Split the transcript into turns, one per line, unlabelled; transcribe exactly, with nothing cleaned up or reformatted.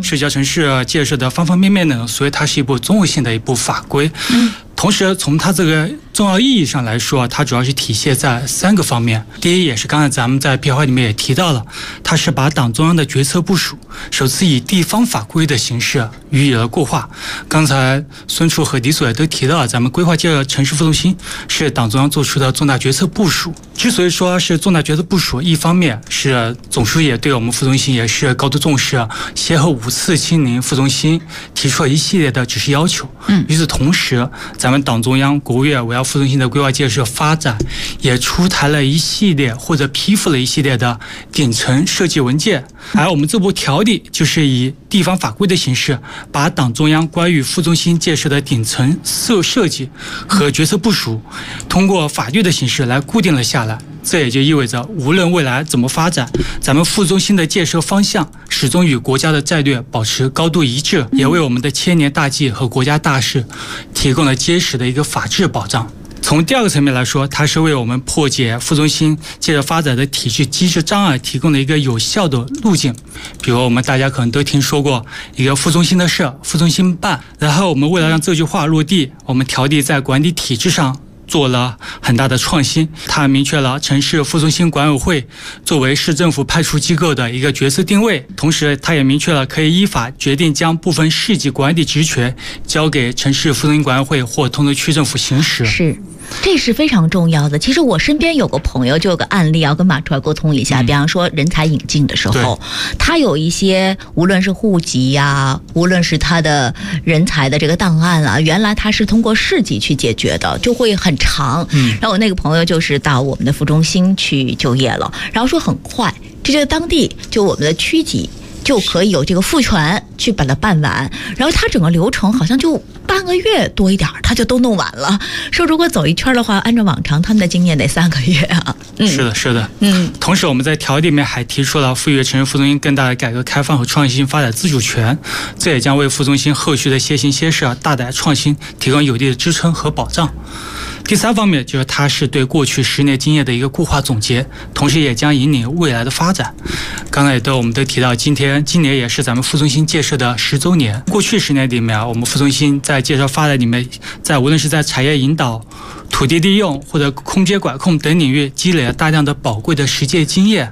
社交城市建设的方方面面呢，所以它是一部综合性的一部法规。
嗯
同时，从它这个重要意义上来说，它主要是体现在三个方面。第一，也是刚才咱们在评话里面也提到了，它是把党中央的决策部署首次以地方法规的形式予以了固化。刚才孙处和狄所也都提到了，咱们规划建设城市副中心是党中央做出的重大决策部署。之所以说是重大决策部署，一方面是总书记也对我们副中心也是高度重视，先后五次亲临副中心，提出了一系列的指示要求。
嗯，
与此同时，咱们党中央、国务院围绕副中心的规划建设发展，也出台了一系列或者批复了一系列的顶层设计文件。而我们这部条例就是以地方法规的形式，把党中央关于副中心建设的顶层设设计和决策部署，通过法律的形式来固定了下来。这也就意味着，无论未来怎么发展，咱们副中心的建设方向始终与国家的战略保持高度一致，也为我们的千年大计和国家大事提供了坚实的一个法治保障。从第二个层面来说，它是为我们破解副中心建设发展的体制机制障碍提供了一个有效的路径。比如我们大家可能都听说过一个副中心的事，副中心办。然后我们为了让这句话落地，我们条例在管理体制上做了很大的创新，它明确了城市副中心管委会作为市政府派出机构的一个角色定位，同时它也明确了可以依法决定将部分市级管理职权交给城市副中心管委会或通州区政府行使。
是。这是非常重要的。其实我身边有个朋友就有个案例要跟马出来沟通一下，比方说人才引进的时候，他有一些无论是户籍呀、啊，无论是他的人才的这个档案啊，原来他是通过市级去解决的，就会很长。嗯，然后我那个朋友就是到我们的副中心去就业了，然后说很快，这就当地就我们的区级就可以有这个赋权去把它办完，然后它整个流程好像就半个月多一点，它就都弄完了。说如果走一圈的话，按照往常他们的经验得三个月啊。嗯，
是的，是的，
嗯。
同时我们在条例里面还提出了赋予城市副中心更大的改革开放和创新发展自主权，这也将为副中心后续的先行先试、大胆创新提供有力的支撑和保障。第三方面就是它是对过去十年经验的一个固化总结，同时也将引领未来的发展。刚才也都我们都提到，今天今年也是咱们副中心建设的十周年。过去十年里面，我们副中心在建设发展里面，在无论是在产业引导、土地利用或者空间管控等领域积累了大量的宝贵的实践经验。